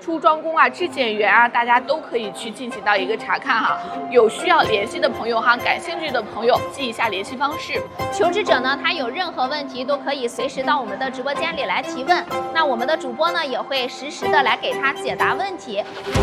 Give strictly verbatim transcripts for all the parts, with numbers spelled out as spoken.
出装工啊、质检员啊，大家都可以去进行到一个查看哈。有需要联系的朋友哈，感兴趣的朋友记一下联系方式。 求职者呢，他有任何问题都可以随时到我们的直播间里来提问，那我们的主播呢也会实时的来给他解答问题。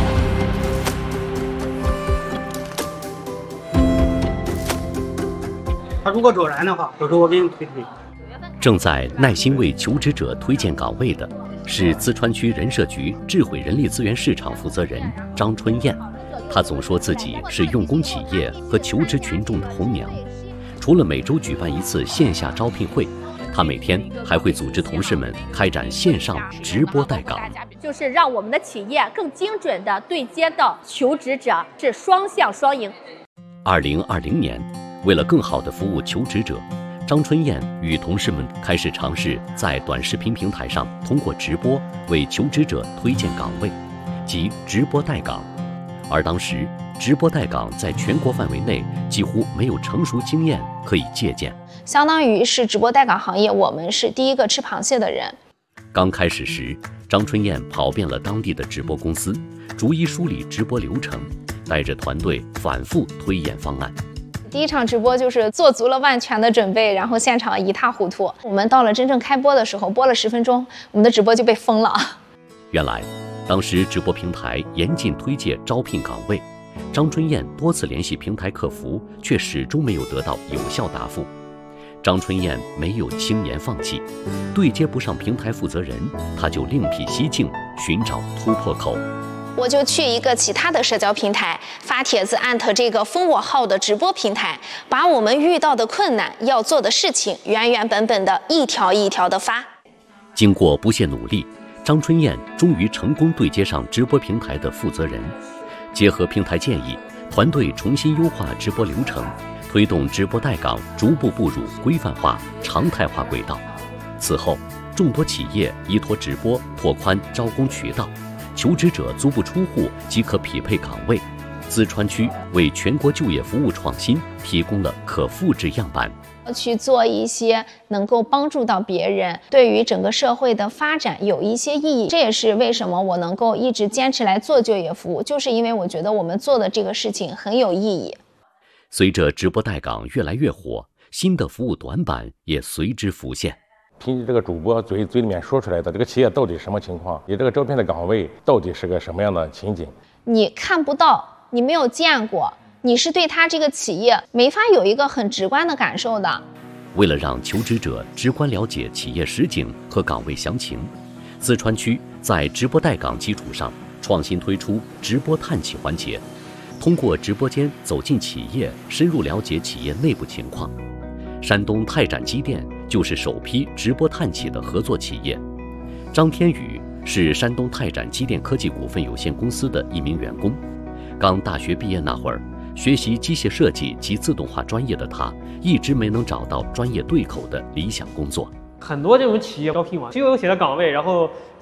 他如果走人的话，有时候我给你推推。 正在耐心为求职者推荐岗位的是淄川区人社局智慧人力资源市场负责人张春燕。她总说自己是用工企业和求职群众的红娘。除了每周举办一次线下招聘会，她每天还会组织同事们开展线上直播带岗， 就是让我们的企业更精准地对接到求职者，是双向双赢。 二零二零年，为了更好地服务求职者，张春燕与同事们开始尝试在短视频平台上通过直播为求职者推荐岗位，即直播带岗。而当时，直播带岗在全国范围内几乎没有成熟经验可以借鉴， 相当于是直播带岗行业，我们是第一个吃螃蟹的人。 刚开始时，张春燕跑遍了当地的直播公司，逐一梳理直播流程，带着团队反复推演方案。 第一场直播就是做足了万全的准备，然后现场一塌糊涂。我们到了真正开播的时候，播了十分钟，我们的直播就被封了。 原来，当时直播平台严禁推介招聘岗位，张春燕多次联系平台客服，却始终没有得到有效答复。张春燕没有轻言放弃，对接不上平台负责人，她就另辟蹊径，寻找突破口。 我就去一个其他的社交平台发帖子，艾特这个封我号的直播平台，把我们遇到的困难、要做的事情原原本本的一条一条的发。 经过不懈努力，张春燕终于成功对接上直播平台的负责人。结合平台建议，团队重新优化直播流程，推动直播带岗逐步步入规范化、常态化轨道。此后，众多企业依托直播拓宽招工渠道，求职者足不出户即可匹配岗位。淄川区为全国就业服务创新提供了可复制样板， 去做一些能够帮助到别人，对于整个社会的发展有一些意义。这也是为什么我能够一直坚持来做就业服务，就是因为我觉得我们做的这个事情很有意义。 随着直播带岗越来越火，新的服务短板也随之浮现。 凭借这个主播嘴嘴里面说出来的这个企业到底什么情况，你这个招聘的岗位到底是个什么样的情景， 你看不到，你没有见过，你是对他这个企业没法有一个很直观的感受的。 为了让求职者直观了解企业实景和岗位详情，淄川区在直播带岗基础上创新推出直播探企环节，通过直播间走进企业，深入了解企业内部情况。山东泰展机电就是首批直播探企的合作企业。张天宇是山东泰展机电科技股份有限公司的一名员工。刚大学毕业那会儿，学习机械设计及自动化专业的他，一直没能找到专业对口的理想工作。 很多这种企业招聘嘛，就有写的岗位，然后